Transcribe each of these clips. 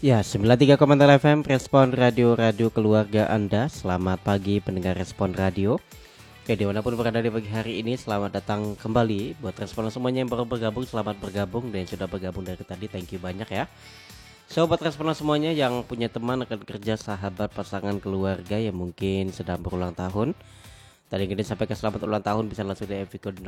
Ya, 93 FM Respon Radio Keluarga Anda. Selamat pagi pendengar Respon Radio. Oke, dimanapun berada di pagi hari ini, selamat datang kembali. Buat respon semuanya yang baru bergabung, selamat bergabung. Dan yang sudah bergabung dari tadi, thank you banyak ya. So, buat respon semuanya yang punya teman, rekan kerja, sahabat, pasangan, keluarga yang mungkin sedang berulang tahun, tadi kita sampaikan selamat ulang tahun, bisa langsung di FB code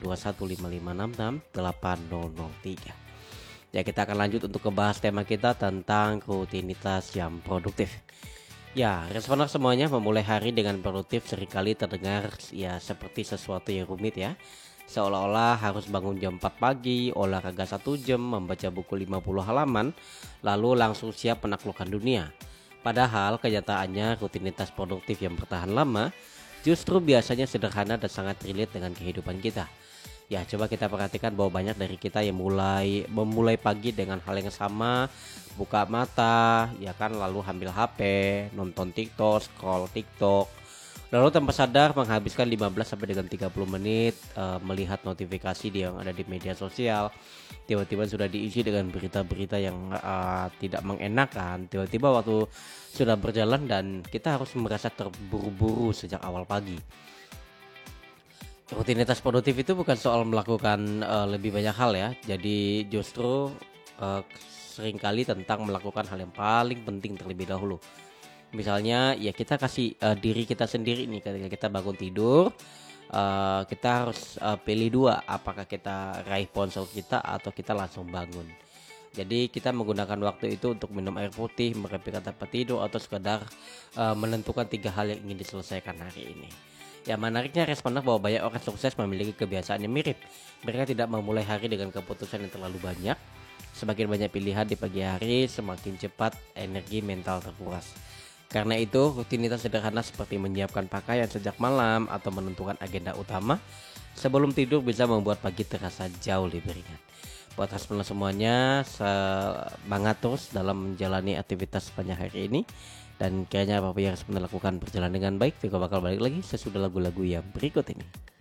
082155668003. Ya, kita akan lanjut untuk membahas tema kita tentang rutinitas yang produktif. Ya, responer semuanya memulai hari dengan produktif seringkali terdengar ya seperti sesuatu yang rumit ya. Seolah-olah harus bangun jam 4 pagi, olahraga 1 jam, membaca buku 50 halaman, lalu langsung siap menaklukkan dunia. Padahal kenyataannya rutinitas produktif yang bertahan lama justru biasanya sederhana dan sangat relate dengan kehidupan kita. Ya, coba kita perhatikan bahwa banyak dari kita yang memulai pagi dengan hal yang sama, buka mata, ya kan, lalu ambil HP, nonton TikTok, scroll TikTok, lalu tanpa sadar menghabiskan 15 sampai dengan 30 menit melihat notifikasi yang ada di media sosial. Tiba-tiba sudah diisi dengan berita-berita yang tidak mengenakan. Tiba-tiba waktu sudah berjalan dan kita harus merasa terburu-buru sejak awal pagi. Rutinitas produktif itu bukan soal melakukan lebih banyak hal ya. Jadi justru seringkali tentang melakukan hal yang paling penting terlebih dahulu. Misalnya ya kita kasih diri kita sendiri nih ketika kita bangun tidur, kita harus pilih dua, apakah kita raih ponsel kita atau kita langsung bangun. Jadi kita menggunakan waktu itu untuk minum air putih, merapikan tempat tidur, atau sekedar menentukan 3 hal yang ingin diselesaikan hari ini. Ya, menariknya responden bahwa banyak orang sukses memiliki kebiasaan yang mirip. Mereka tidak memulai hari dengan keputusan yang terlalu banyak. Semakin banyak pilihan di pagi hari, semakin cepat energi mental terkuras. Karena itu, rutinitas sederhana seperti menyiapkan pakaian sejak malam atau menentukan agenda utama sebelum tidur bisa membuat pagi terasa jauh lebih ringan. Buat responden semuanya, semangat terus dalam menjalani aktivitas sepanjang hari ini. Dan kiranya apa yang harus lakukan berjalan dengan baik. Viko bakal balik lagi sesudah lagu-lagu yang berikut ini.